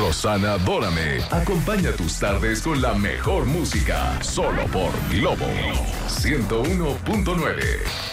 Rosana Dórame acompaña tus tardes con la mejor música, solo por Globo 101.9.